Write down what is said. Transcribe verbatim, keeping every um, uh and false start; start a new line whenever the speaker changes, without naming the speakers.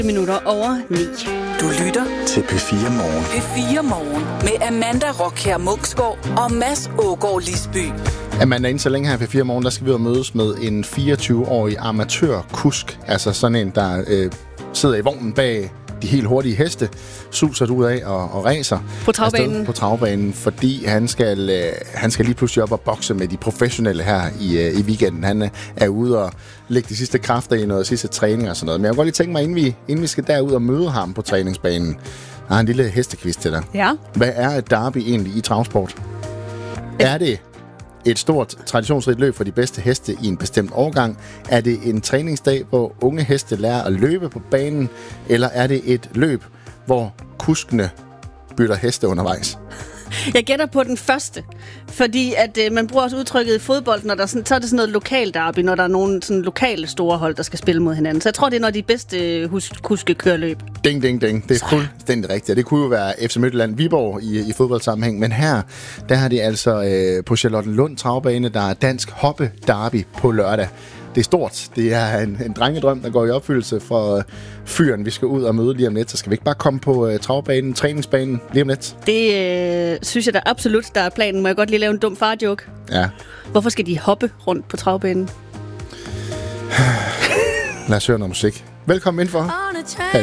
minutter over ni.
Du lytter
til P fire Morgen.
P fire Morgen med Amanda Rockher Munksgaard og Mads Aagaard Lisby.
Amanda, inden så længe her i P fire Morgen, der skal vi jo mødes med en fireogtyve-årig amatørkusk. Altså sådan en, der øh, sidder i vognen bag de helt hurtige heste, suser ud af og, og racer
på travbanen.
på travbanen, fordi han skal, øh, han skal lige pludselig op og bokse med de professionelle her i, øh, i weekenden. Han øh, er ude og lægge de sidste kræfter i noget sidste træning og sådan noget. Men jeg kunne godt lige tænke mig, inden vi, inden vi skal derud og møde ham på træningsbanen, der er en lille hestekvist til dig.
Ja.
Hvad er et derby egentlig i travsport? Ja. Er det et stort traditionsrigt løb for de bedste heste i en bestemt årgang? Er det en træningsdag, hvor unge heste lærer at løbe på banen? Eller er det et løb, hvor kuskene bytter heste undervejs?
Jeg gætter på den første, fordi at øh, man bruger også udtrykket i fodbold, når der sådan, så er det sådan noget lokal derby, når der er nogle sådan lokale store hold, der skal spille mod hinanden. Så jeg tror, det er når de bedste hus- kuske kører løb.
Ding, ding, ding. Det er fuldstændig rigtigt. Det kunne jo være F C Midtjylland Viborg i, i fodboldsammenhæng, men her, der har det altså øh, på Charlottenlund travbane, der er dansk hoppe derby på lørdag. Det er stort. Det er en, en drengedrøm, der går i opfyldelse for uh, fyren, vi skal ud og møde lige om lidt. Så skal vi ikke bare komme på uh, travbanen, træningsbanen lige om lidt?
Det øh, synes jeg da absolut, der er planen. Må jeg godt lige lave en dum far-joke?
Ja.
Hvorfor skal de hoppe rundt på travbanen?
Lad os høre noget musik. Velkommen indenfor.